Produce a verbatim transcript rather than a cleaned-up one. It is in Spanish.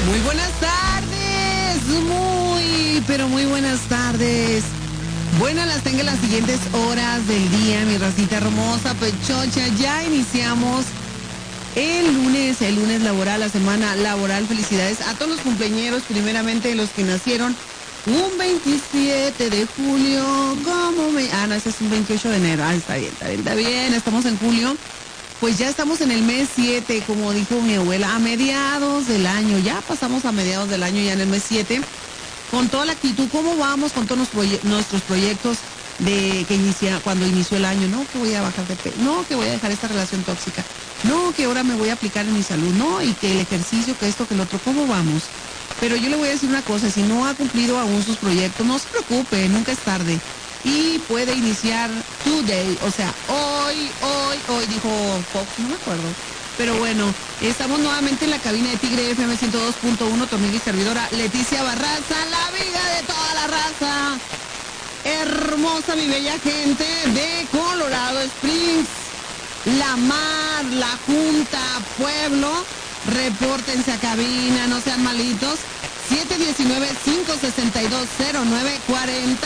Muy buenas tardes, muy, pero muy buenas tardes. Buenas las tengan las siguientes horas del día, mi racita hermosa, pechocha. Ya iniciamos el lunes, el lunes laboral, la semana laboral. Felicidades a todos los cumpleañeros, primeramente los que nacieron un veintisiete de julio. ¿Cómo me...? Ah, no, ese es un veintiocho de enero. Ah, está bien, está bien, está bien, estamos en julio. Pues ya estamos en el mes siete, como dijo mi abuela, a mediados del año. Ya pasamos a mediados del año, ya en el mes siete. Con toda la actitud, ¿cómo vamos con todos los proye- nuestros proyectos de que inicia cuando inició el año? No, que voy a bajar de peso. No, que voy a dejar esta relación tóxica. No, que ahora me voy a aplicar en mi salud. No, y que el ejercicio, que esto, que el otro. ¿Cómo vamos? Pero yo le voy a decir una cosa, si no ha cumplido aún sus proyectos, no se preocupe, nunca es tarde. Y puede iniciar today, o sea, hoy, hoy, hoy, dijo Fox, no me acuerdo. Pero bueno, estamos nuevamente en la cabina de Tigre F M ciento dos punto uno, tu amiga y servidora Leticia Barraza, la amiga de toda la raza. Hermosa, mi bella gente de Colorado Springs, La Mar, La Junta, Pueblo. Repórtense a cabina, no sean malitos. siete uno nueve, cinco seis dos, cero nueve cuatro